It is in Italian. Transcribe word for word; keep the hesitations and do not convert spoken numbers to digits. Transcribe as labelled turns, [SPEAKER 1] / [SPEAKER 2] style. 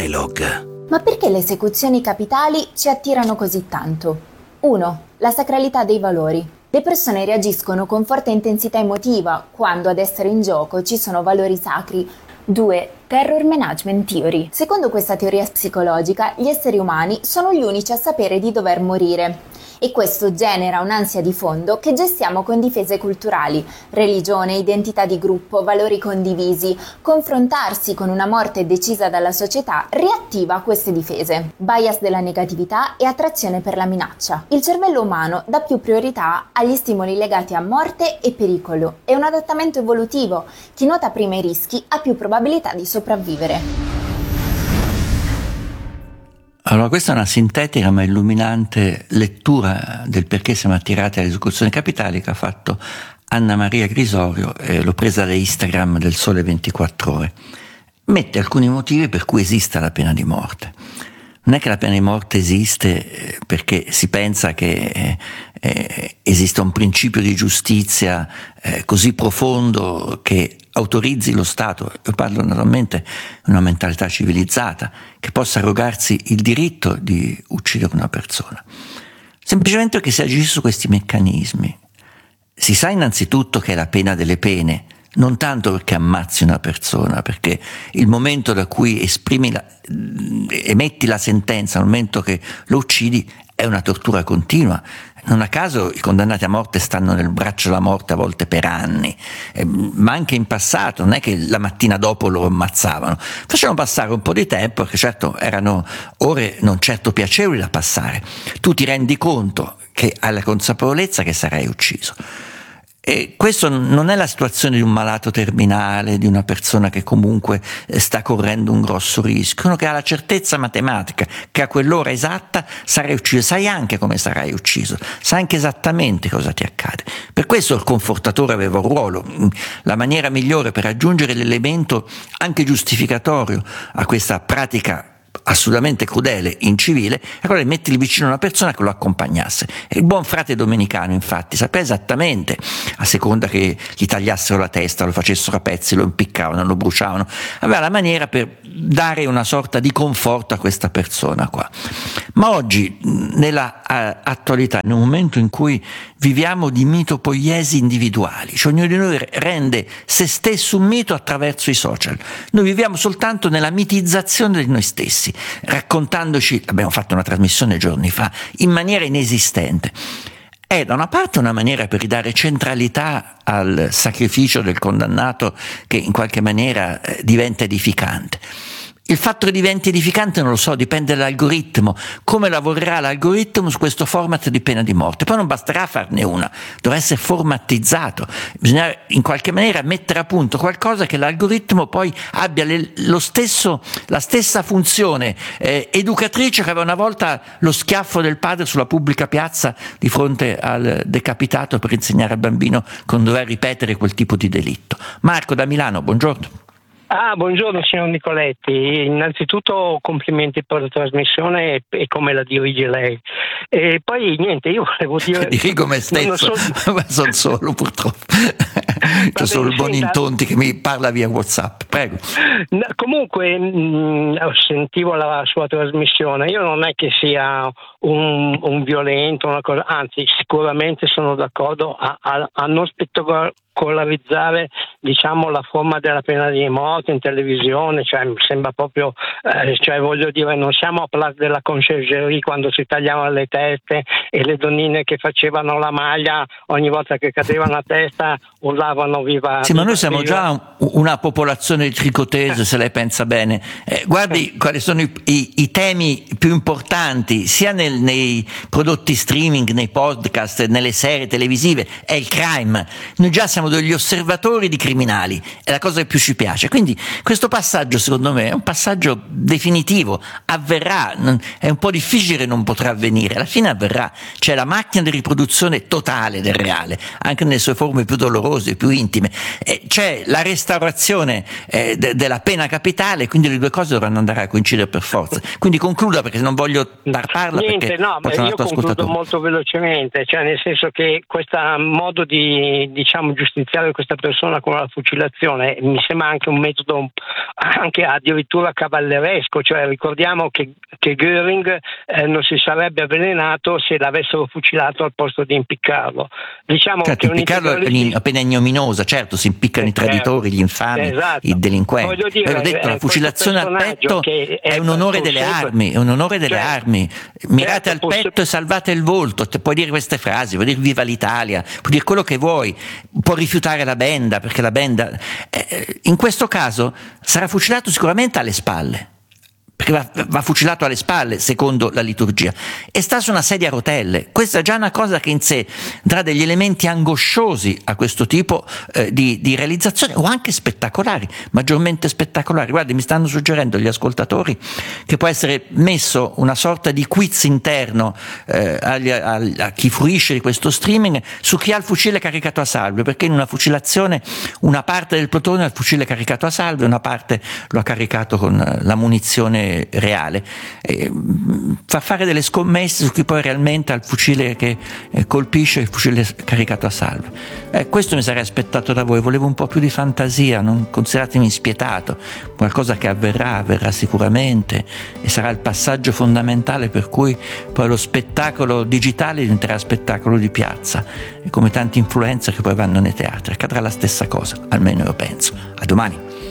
[SPEAKER 1] Dialogue.
[SPEAKER 2] Ma perché le esecuzioni capitali ci attirano così tanto? uno. La sacralità dei valori. Le persone reagiscono con forte intensità emotiva quando ad essere in gioco ci sono valori sacri. due. Terror Management Theory. Secondo questa teoria psicologica, gli esseri umani sono gli unici a sapere di dover morire. E questo genera un'ansia di fondo che gestiamo con difese culturali, religione, identità di gruppo, valori condivisi. Confrontarsi con una morte decisa dalla società riattiva queste difese. Bias della negatività e attrazione per la minaccia. Il cervello umano dà più priorità agli stimoli legati a morte e pericolo. È un adattamento evolutivo. Chi nota prima i rischi ha più probabilità di sopravvivere.
[SPEAKER 3] Allora, questa è una sintetica ma illuminante lettura del perché siamo attirati alle esecuzioni capitali che ha fatto Anna Maria Grisorio, eh, l'ho presa da Instagram del Sole ventiquattro Ore. Mette alcuni motivi per cui esiste la pena di morte. Non è che la pena di morte esiste perché si pensa che eh, eh, esista un principio di giustizia eh, così profondo che autorizzi lo Stato, io parlo naturalmente di una mentalità civilizzata, che possa arrogarsi il diritto di uccidere una persona. Semplicemente perché si agisce su questi meccanismi. Si sa innanzitutto che è la pena delle pene, non tanto perché ammazzi una persona, perché il momento da cui esprimi la, emetti la sentenza, il momento che lo uccidi, è una tortura continua. Non a caso i condannati a morte stanno nel braccio della morte a volte per anni, eh, ma anche in passato non è che la mattina dopo lo ammazzavano, facevano passare un po' di tempo, perché certo erano ore non certo piacevoli da passare. Tu ti rendi conto che hai la consapevolezza che sarai ucciso. E questo non è la situazione di un malato terminale, di una persona che comunque sta correndo un grosso rischio, uno che ha la certezza matematica che a quell'ora esatta sarai ucciso, sai anche come sarai ucciso, sai anche esattamente cosa ti accade. Per questo il confortatore aveva un ruolo. La maniera migliore per aggiungere l'elemento anche giustificatorio a questa pratica assolutamente crudele, incivile, è quello di metterli vicino a una persona che lo accompagnasse. E il buon frate domenicano, infatti, sapeva esattamente, a seconda che gli tagliassero la testa, lo facessero a pezzi, lo impiccavano, lo bruciavano, aveva la maniera per dare una sorta di conforto a questa persona qua. Ma oggi, nella uh, attualità, nel momento in cui viviamo di mitopoiesi individuali, cioè ognuno di noi rende se stesso un mito attraverso i social, noi viviamo soltanto nella mitizzazione di noi stessi, raccontandoci, abbiamo fatto una trasmissione giorni fa, in maniera inesistente. È da una parte una maniera per ridare centralità al sacrificio del condannato che in qualche maniera eh, diventa edificante. Il fatto che diventi edificante non lo so, dipende dall'algoritmo, come lavorerà l'algoritmo su questo format di pena di morte. Poi non basterà farne una, dovrà essere formatizzato, bisogna in qualche maniera mettere a punto qualcosa che l'algoritmo poi abbia le, lo stesso, la stessa funzione eh, educatrice che aveva una volta lo schiaffo del padre sulla pubblica piazza di fronte al decapitato per insegnare al bambino come dover ripetere quel tipo di delitto. Marco da Milano, buongiorno.
[SPEAKER 4] Ah, buongiorno signor Nicoletti, innanzitutto complimenti per la trasmissione e, e come la dirige lei. E poi niente, io volevo dire...
[SPEAKER 3] Dirigo me stesso, so... ma sono solo purtroppo, c'è solo il Bonintonti che mi parla via WhatsApp, prego.
[SPEAKER 4] No, comunque mh, sentivo la sua trasmissione, io non è che sia un, un violento, una cosa, anzi sicuramente sono d'accordo a, a, a non spettacolarizzare diciamo la forma della pena di morte in televisione, cioè mi sembra proprio eh, cioè voglio dire non siamo a Place della Conciergerie quando si tagliavano le teste e le donnine che facevano la maglia ogni volta che cadevano a testa urlavano viva.
[SPEAKER 3] Sì,
[SPEAKER 4] viva,
[SPEAKER 3] ma noi siamo
[SPEAKER 4] viva.
[SPEAKER 3] già una popolazione di tricotese, se lei pensa bene. Eh, guardi quali sono i, i, i temi più importanti sia nel, nei prodotti streaming, nei podcast, nelle serie televisive, è il crime. Noi già siamo degli osservatori di criminali, è la cosa che più ci piace. Quindi questo passaggio secondo me è un passaggio definitivo, avverrà, è un po' difficile che non potrà avvenire, alla fine avverrà. C'è la macchina di riproduzione totale del reale, anche nelle sue forme più dolorose, più intime. Eh, c'è la restaurazione eh, de- della pena capitale, quindi le due cose dovranno andare a coincidere per forza. Quindi concluda, perché non voglio tartarla.
[SPEAKER 4] Niente,
[SPEAKER 3] perché
[SPEAKER 4] no, io concludo molto velocemente, cioè nel senso che questo modo di diciamo giustificare giustiziare questa persona con la fucilazione mi sembra anche un metodo anche addirittura cavalleresco, cioè ricordiamo che, che Göring eh, non si sarebbe avvelenato se l'avessero fucilato al posto di impiccarlo. Diciamo
[SPEAKER 3] certo,
[SPEAKER 4] che
[SPEAKER 3] impiccarlo è una pena ignominiosa, certo, si impiccano eh, i traditori, gli infami, esatto. i delinquenti. Voglio dire, l'ho detto, la fucilazione al petto è, è un onore delle armi, è un onore delle certo. armi. Mirate certo, al petto posso... e salvate il volto. Puoi dire queste frasi, puoi dire viva l'Italia, puoi dire quello che vuoi, puoi rifiutare la benda, perché la benda eh, in questo caso sarà fucilato sicuramente alle spalle, perché va, va fucilato alle spalle secondo la liturgia, e sta su una sedia a rotelle. Questa è già una cosa che in sé dà degli elementi angosciosi a questo tipo eh, di, di realizzazione, o anche spettacolari, maggiormente spettacolari. Guardi, mi stanno suggerendo gli ascoltatori che può essere messo una sorta di quiz interno eh, agli, a, a chi fruisce di questo streaming su chi ha il fucile caricato a salve, perché in una fucilazione una parte del plotone ha il fucile caricato a salve, una parte lo ha caricato con la munizione reale. Eh, fa fare delle scommesse su chi poi realmente ha il fucile che eh, colpisce, il fucile caricato a salve. Eh, questo mi sarei aspettato da voi, volevo un po' più di fantasia, non consideratemi spietato, qualcosa che avverrà, avverrà sicuramente e sarà il passaggio fondamentale per cui poi lo spettacolo digitale diventerà spettacolo di piazza, e come tanti influencer che poi vanno nei teatri accadrà la stessa cosa, almeno io penso. A domani.